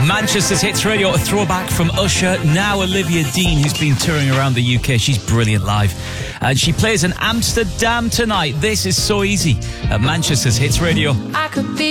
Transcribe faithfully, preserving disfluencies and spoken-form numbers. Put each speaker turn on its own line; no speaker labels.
Manchester's Hits Radio, a throwback from Usher, now Olivia Dean, who's been touring around the U K. She's brilliant live. And she plays in Amsterdam tonight. This is So Easy at Manchester's Hits Radio.
I could be